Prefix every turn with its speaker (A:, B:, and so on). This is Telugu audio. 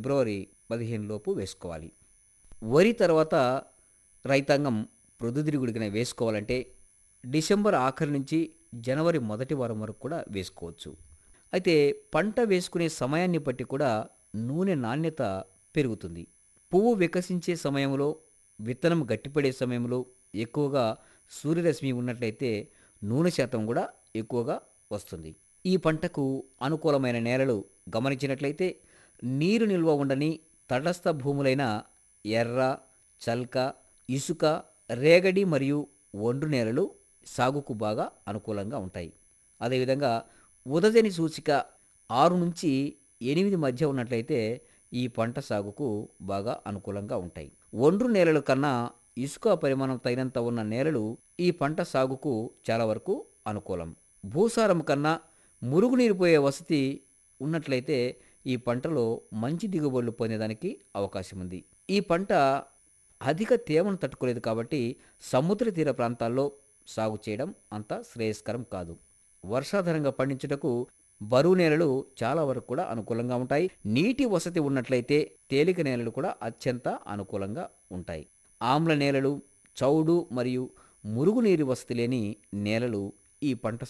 A: ఫిబ్రవరి 15 లోపు వేసుకోవాలి. వరి తర్వాత రైతాంగం ప్రొద్దుతిరుగుడుగిన వేసుకోవాలంటే డిసెంబర్ ఆఖరి నుంచి జనవరి మొదటి వారం వరకు కూడా వేసుకోవచ్చు. అయితే పంట వేసుకునే సమయాన్ని బట్టి కూడా నూనె నాణ్యత పెరుగుతుంది. పువ్వు వికసించే సమయంలో, విత్తనం గట్టిపడే సమయంలో ఎక్కువగా సూర్యరశ్మి ఉన్నట్లయితే నూనె శాతం కూడా ఎక్కువగా వస్తుంది. ఈ పంటకు అనుకూలమైన నేలలు గమనించినట్లయితే నీరు నిల్వ ఉండని తటస్థ భూములైన ఎర్ర, చల్క, ఇసుక, రేగడి మరియు ఒండ్రు నేలలు సాగుకు బాగా అనుకూలంగా ఉంటాయి. అదేవిధంగా ఉదజని సూచిక 6-8 మధ్య ఉన్నట్లయితే ఈ పంట సాగుకు బాగా అనుకూలంగా ఉంటాయి. ఒండ్రు నేలల కన్నా ఇసుక పరిమాణం తగినంత ఉన్న నేలలు ఈ పంట సాగుకు చాలా వరకు అనుకూలం. భూసారం కన్నా మురుగునీరు పోయే వసతి ఉన్నట్లయితే ఈ పంటలో మంచి దిగుబడులు పొందేదానికి అవకాశం ఉంది. ఈ పంట అధిక తేమను తట్టుకోలేదు కాబట్టి సముద్ర తీర ప్రాంతాల్లో సాగు చేయడం అంత శ్రేయస్కరం కాదు. వర్షాధారంగా పండించుటకు బరువు నేలలు చాలా వరకు కూడా అనుకూలంగా ఉంటాయి. నీటి వసతి ఉన్నట్లయితే తేలిక నేలలు కూడా అత్యంత అనుకూలంగా ఉంటాయి. ఆమ్ల నేలలు, చౌడు మరియు మురుగునీరు వసతి లేని నేలలు ఈ పంట